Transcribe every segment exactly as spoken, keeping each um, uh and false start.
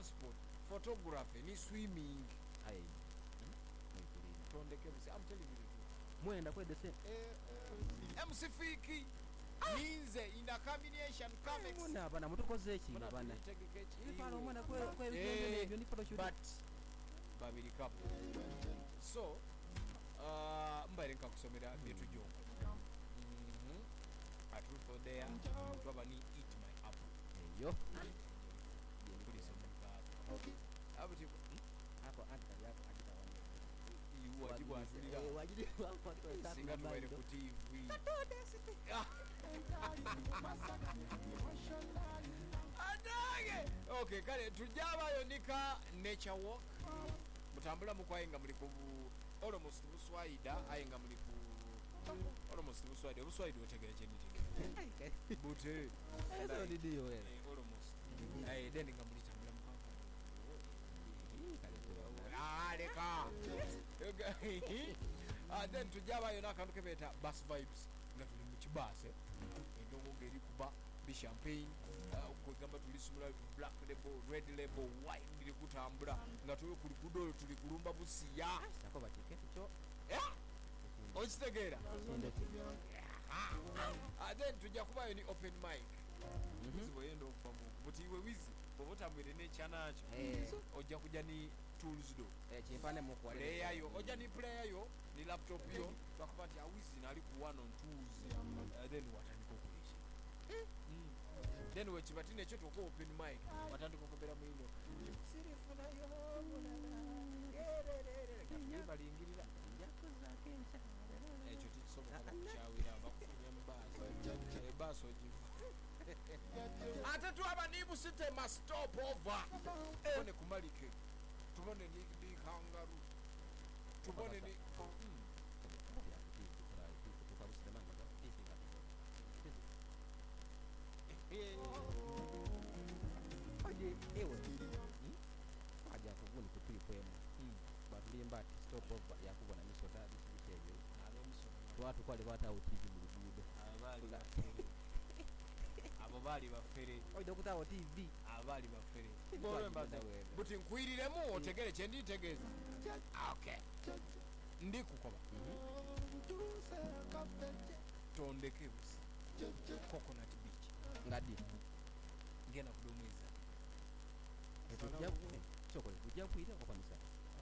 transport, photography ni swimming. Aye. Tondeke busi, I'm telling you the truth. Mwenda kwede se. Eh, eh. M C Fiki. Ninze in a combination comics. Mwana bana mutukoze ki bana. Ifano mwana kwe kwe ebyo ebyo ni photoshoot. But babiri couple. So, uh mbere nkakusomera byetu jongo. Mhm. At Truth or Dare, twaba ni eat my apple. Yo. Okay. Abuti hapo anta yako akita wani. You wajibu atulira. Eh wajibu hapo kwa singa tuwaile ku T V. Adage. Okay, kale tujaba yonika nature walk. Mutambula mukwayenga muli ku almost Buswaida ayenga muli ku almost Buswaida. Buswaida otegere cheni tegere. Bute. Eso ndiyo wewe. Almost. Eh then ngamuli tambula mukwayenga. Ah, leka. Okay. Ah, then tujaba yona kantu kebeta bus vibes. Na tuli mu kibase. Endongo ngeri kuba bi champagne, ko gamba tuli sumula black label, red label, white bili kutambula. Nga tuli ku lugudo tuli kulumba busiya. Nako bakiketi cho. Eh? Ochitegera. Ah, then tujja kubayo ni open mic. Mhm. Ziboyendo kwamu. Buti iwe wizi. Bobotambwire ne chanacho. Ojja kujja ni tools do. Eh chimpane mu kwa player yo. Ojja ni player yo, ni laptop yo. Twakupati awizi nali ku one on twos. Uh, then watandiko kulisha. Mm. Then we chibatine choto ko open mic. Watandiko kobera mwino. Sirifuna yo. Gerere. Kabimba lingirira. Njako zake ncha. Eh choti somo kama kuchawira bakufunya mbaso. Eh baso jivu. Atatu abanibu site ma stop over. Tubone kumalike. Tubone ni ni kangaru. Tubone ni Aje ewe. Aje akuvuni kupi kwemu. Balimba stop over yakubona misota bisibiteyo. Watu kwali bata utiji mu lugudo. Abali abo bali bafere oida kutawo T V abali bafere bolomba buti nkwiriramu otegere kye nditegeza. Okay, ndi kukoba tondeke busi coconut beach ngadi ngena kudomwiza etujja choko kujja kuira kwa kanisa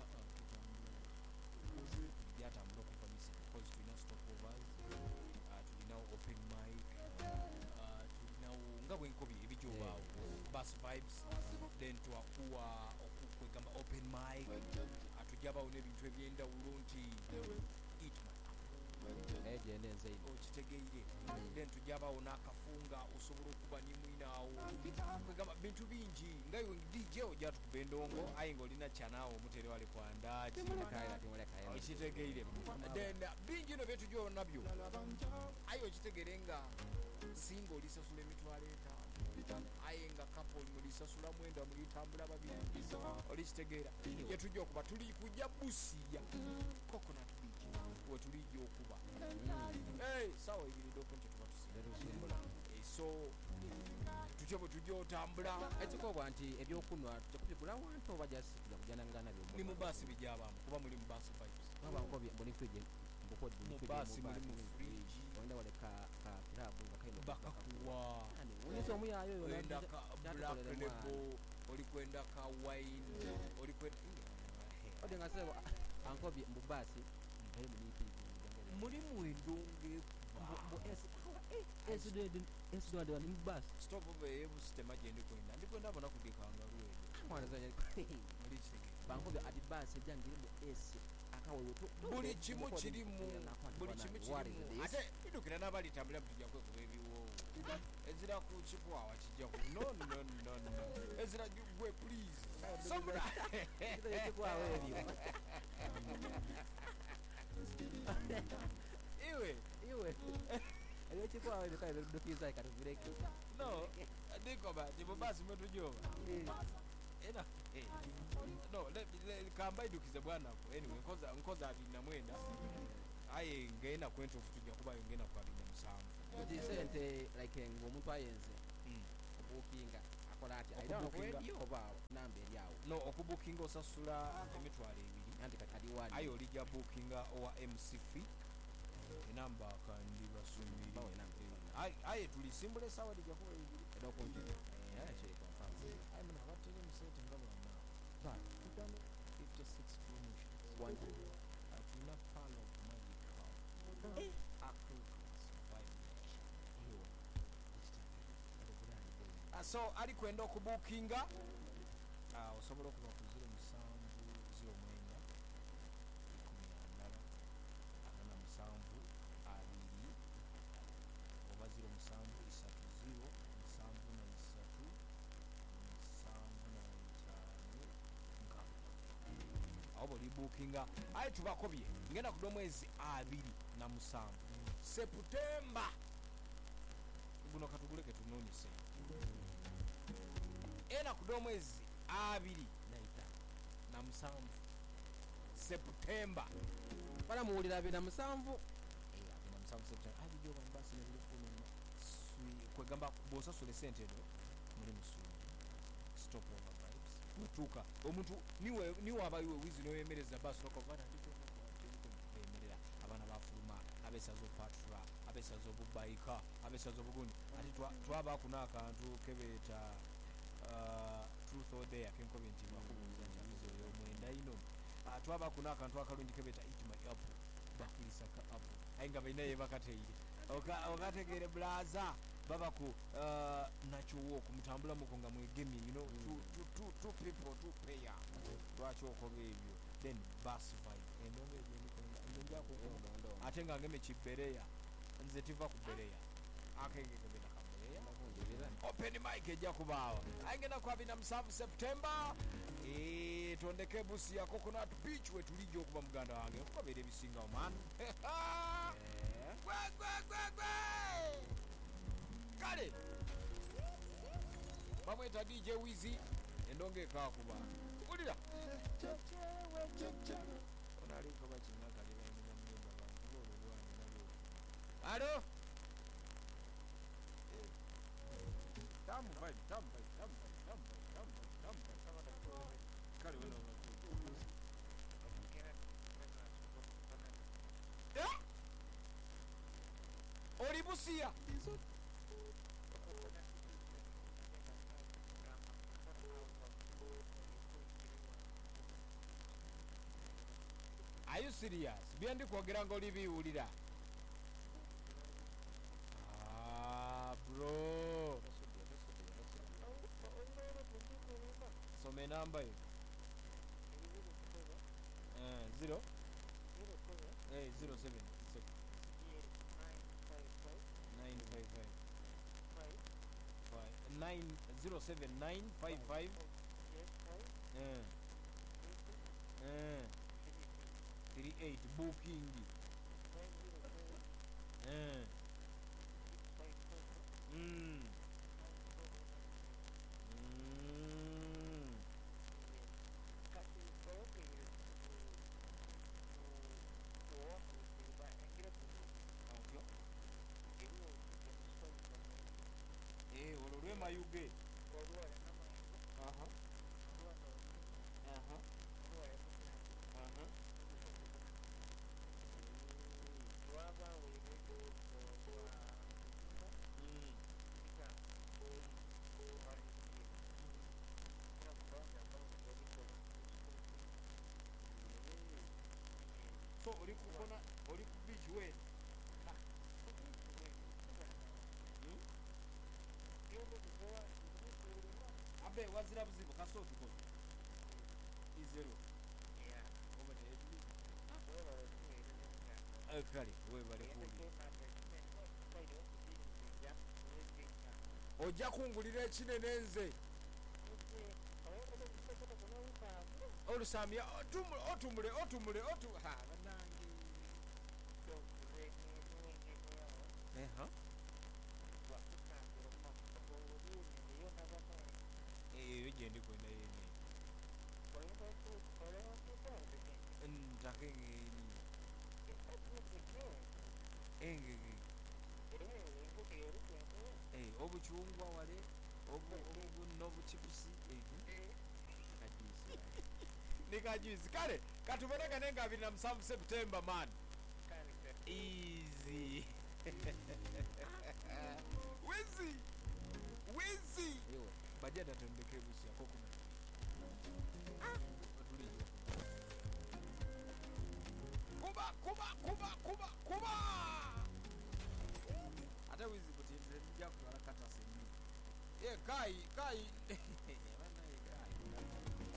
yata mlo kwa kanisa because we now stop overs uh to now open mic uh to now ngabwe nkobi ebijo bawo bus vibes then to akuwa okukwegamba open mic atujaba une bintu ebyenda ulunti eat my eje nenze ino okitegeire then tujaba una akafunga usobora kuba ni mwinawo kwegamba bintu bingi ngayo D J oja tukubendongo ayingo lina chanawo mutere wale kwa ndaji kaira timole kaira okitegeire then bingi no betu jo nabyo ayo okitegerenga single lisasula emitwalo etaano ayenga couple mulisasula mwenda mulitambula babiri olikitegeera yetujja okuba tuli kujja busiya coconut beach we tulijja okuba hey sawa ibiri doko nti tuba tusimbula so tujja tujja otambula ekikobwa nti ebyokunwa tukubigula wantu oba just kujana nabyo ni mu basi bijabamu kuba muli mu basi vibes baba nkobi mboni fridge mbokodi mu basi muli mu fridge wenda wale ka ka club ngakaino bakakuwa yani unizo muyayo yo wenda ka black label olikwenda ka wine olikwenda ode ngasebo ankobi mbubasi ayi muniti muri mwendonge mbo es es de es do de mbubasi stop over ebu sistema jende kwenda ndikwenda bona kudikanga ruwe mwana zanya muri chike bankobi adibasi jangiri mu es akawo to buli kimu kirimu buli kimu kirimu ate idukira nabali tambula mtujja kwe kubebiwo ezira ku chipwa wachijja ku no no no no ezira gwe please somebody ezira chipwa wewe iwe iwe ayo chipwa wewe kai dukiza ikatu break no ndiko ba ndipo basi mtujoba ena eh no let me kamba idukize bwana anyway nkoza nkoza ati na mwenda aye ngena kwento kutujja kuba ngena kwa binya musanvu udisente like ngo muntu ayenze obukinga akola ati aida kwedi oba nambe no okubukinga osasula emitwalo ebiri anti kati wani ayo olijja bukinga owa M C F enamba kandi basumiri bawe namba aye aye tulisimbula esawa lijja kuba ebiri edo kunjira eh che confirm aye mna batele musete ngalo na but fifty-six promotions one atuna palo magical eh acrylic vibration hiyo Ah, so ali kwenda okubukinga ah, osobola okuba ku zero musanvu zero mwenda ikumi nandala ana na musanvu abiri oba zero musanvu isatu zero musanvu na isatu musanvu na itaano nkaaga awo bwolibukinga aye tubakobye ngenda kuda omwezi abiri na musanvu Seputemba guno katuguleke tunoonye sente ena kuda omwezi abiri naita na musanvu Seputemba balamuwulira abiri na musanvu eh abiri na musanvu Seputemba abijo bambasi ne bifuna sui kwegamba bosasule sente edo muri musuni stop over vibes mutuka omuntu niwe niwe abayiwe wizi no yemereza basi no kovana ndiko bemerera abana bafuluma abesazo patra abesazo bubaika abesazo buguni ati twaba kuna akantu kebeta uh, truth or dare kenkovinti bakubuza ntizo yo mwenda ino atwaba kuna akantu akalungi kebeta eat my apple bakulisa ka apple ainga bainaye bakateire oka okategere blaza baba ku uh, nacho walk mutambula mukonga mwegemi you know mm. two, two, two, two people two pair twacho okobebyo then bus vibe endonge yenikonga ndonja ko ndo atenga ngeme chibereya nze tiva kubereya akenge kebeta kabereya open mic ejja kubawa aingena kwa bina musanvu September eh tondeke busi ya coconut beach we tulijo kuba muganda wange kubabere bisinga man gwa gwa gwa gwa kale bamweta D J Wizi endonge kakuba ulira onali ko bachinaka leba nyumba nyumba bantu olwanyi nabyo alo tamu vibe tamu vibe tamu vibe tamu vibe tamu vibe tamu vibe kama takuwa kale wena eh olibusia Are you serious? Biendi kwogera ngo libiwulira. Ah, bro. Some number yo. Eh, zero. Eh, zero seven six. Nine five five. Five nine zero seven nine five five. Eh. Eh. Three eight booking. Eh. Mm. Mm. Eh, ololwe mayuge. Aha. Aha. Aha. So oli kukona oli ku beach we abe wazira buzibu kaso tuko izero yeah over the edge kale we bale kuli ojja kungulira ekinene nze olusamya otumule otumule otumule otu ha banange eh ha eh yendi kwenda yene ntakengeni engege eh obuchungwa wale obu obu nobu chipusi egi kadisi likajuizi kale katuboneka nenga abiri na musanvu September man easy wizi wizi ewe bajada tembeke busi yako kuna kuba kuba kuba kuba kuba hata wizi kutindire nija kutwala kata semi ye kai kai